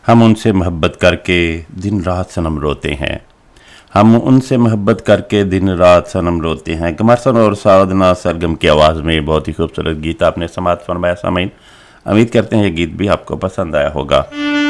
हम उनसे मोहब्बत करके दिन रात सनम रोते हैं। हम उनसे मोहब्बत करके दिन रात सनम रोते हैं। कमर हसन और साधना सरगम की आवाज़ में बहुत ही खूबसूरत गीत आपने समाअत फरमाया। सामीन, उम्मीद करते हैं ये गीत भी आपको पसंद आया होगा।